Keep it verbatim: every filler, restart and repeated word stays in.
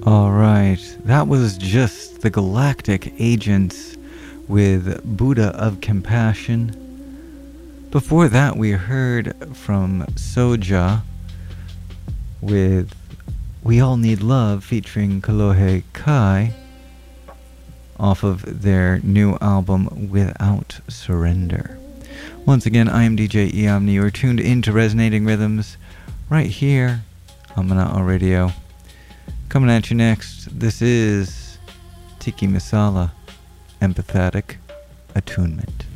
Alright, that was just the Galactic Agents with Buddha of Compassion. Before that, we heard from Soja with We All Need Love featuring Kolohe Kai off of their new album Without Surrender. Once again, I am D J Eomni. You're tuned into Resonating Rhythms right here on Mana'o Radio. Coming at you next, this is Tiki Masala, Empathetic Attunement.